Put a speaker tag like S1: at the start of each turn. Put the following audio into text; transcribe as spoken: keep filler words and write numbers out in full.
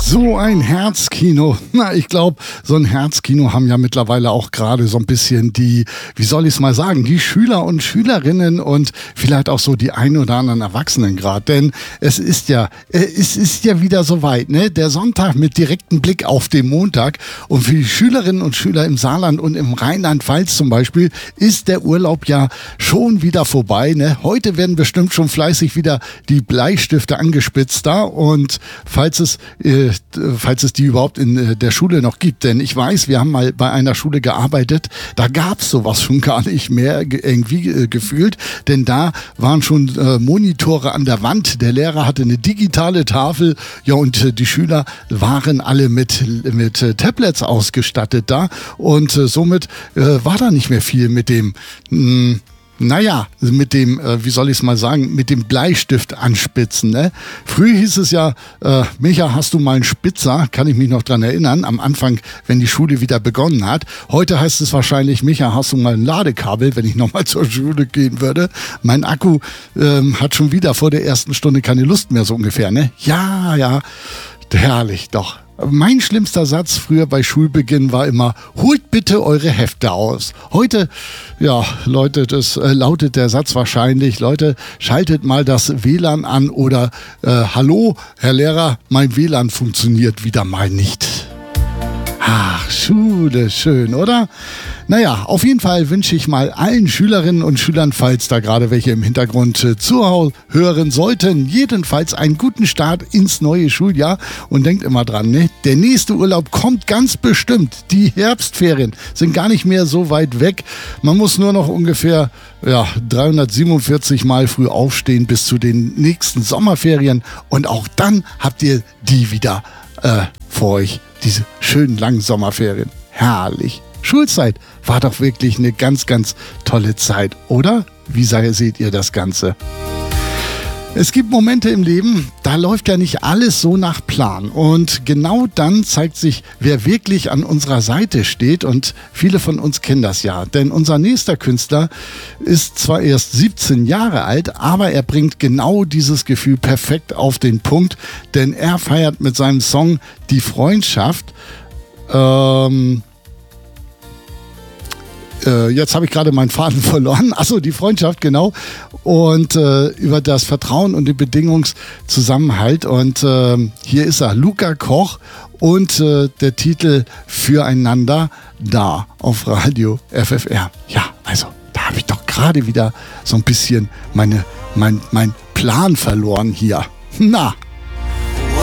S1: So ein Herzkino. Na, ich glaube, so ein Herzkino haben ja mittlerweile auch gerade so ein bisschen die, wie soll ich es mal sagen, die Schüler und Schülerinnen und vielleicht auch so die ein oder anderen Erwachsenen gerade. Denn es ist ja, es ist ja wieder soweit, ne? Der Sonntag mit direktem Blick auf den Montag. Und für die Schülerinnen und Schüler im Saarland und im Rheinland-Pfalz zum Beispiel ist der Urlaub ja schon wieder vorbei, ne? Heute werden bestimmt schon fleißig wieder die Bleistifte angespitzt da. Und falls es äh, falls es die überhaupt in der Schule noch gibt. Denn ich weiß, wir haben mal bei einer Schule gearbeitet, da gab es sowas schon gar nicht mehr irgendwie äh, gefühlt, denn da waren schon äh, Monitore an der Wand, der Lehrer hatte eine digitale Tafel, ja, und äh, die Schüler waren alle mit, mit äh, Tablets ausgestattet da und äh, somit äh, war da nicht mehr viel mit dem mh, Naja, mit dem, äh, wie soll ich es mal sagen, mit dem Bleistift anspitzen. Ne? Früher hieß es ja, äh, Micha, hast du mal einen Spitzer? Kann ich mich noch dran erinnern, am Anfang, wenn die Schule wieder begonnen hat. Heute heißt es wahrscheinlich, Micha, hast du mal ein Ladekabel, wenn ich nochmal zur Schule gehen würde. Mein Akku ähm, hat schon wieder vor der ersten Stunde keine Lust mehr, so ungefähr. Ne? Ja, ja, herrlich, doch. Mein schlimmster Satz früher bei Schulbeginn war immer, holt bitte eure Hefte aus. Heute, ja, Leute, das äh, lautet der Satz wahrscheinlich, Leute, schaltet mal das W L A N an oder äh, hallo, Herr Lehrer, mein W L A N funktioniert wieder mal nicht. Ach, Schule, schön, oder? Naja, auf jeden Fall wünsche ich mal allen Schülerinnen und Schülern, falls da gerade welche im Hintergrund äh, zuhören sollten, jedenfalls einen guten Start ins neue Schuljahr. Und denkt immer dran, ne? Der nächste Urlaub kommt ganz bestimmt. Die Herbstferien sind gar nicht mehr so weit weg. Man muss nur noch ungefähr ja, dreihundertsiebenundvierzig Mal früh aufstehen bis zu den nächsten Sommerferien. Und auch dann habt ihr die wieder äh, vor euch, diese schönen langen Sommerferien. Herrlich. Schulzeit war doch wirklich eine ganz, ganz tolle Zeit, oder? Wie seht ihr das Ganze? Es gibt Momente im Leben, da läuft ja nicht alles so nach Plan. Und genau dann zeigt sich, wer wirklich an unserer Seite steht. Und viele von uns kennen das ja. Denn unser nächster Künstler ist zwar erst siebzehn Jahre alt, aber er bringt genau dieses Gefühl perfekt auf den Punkt. Denn er feiert mit seinem Song Die Freundschaft. Ähm... Jetzt habe ich gerade meinen Faden verloren. Achso, die Freundschaft, genau. Und äh, über das Vertrauen und den Bedingungszusammenhalt. Und äh, hier ist er, Luca Koch und äh, der Titel Füreinander da auf Radio F F R. Ja, also da habe ich doch gerade wieder so ein bisschen meine, mein, mein Plan verloren hier. Na.